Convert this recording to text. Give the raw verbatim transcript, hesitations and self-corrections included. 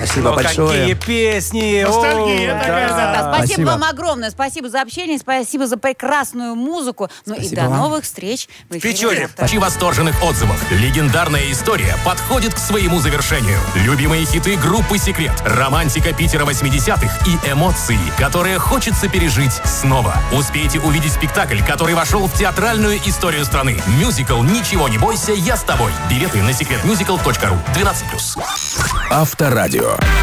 Спасибо О, большое. какие песни! Ностальгия О, такая, да. да. Спасибо, Спасибо. вам огромное. Спасибо за общение, спасибо за прекрасную музыку. Ну и Спасибо до вам. новых встреч в эфире Печоре. завтра. При восторженных отзывах легендарная история подходит к своему завершению. Любимые хиты группы «Секрет», романтика Питера восьмидесятых и эмоции, которые хочется пережить снова. Успейте увидеть спектакль, который вошел в театральную историю страны. Мюзикл «Ничего не бойся, я с тобой». Билеты на секретмюзикл точка ру. двенадцать плюс. Авторадио.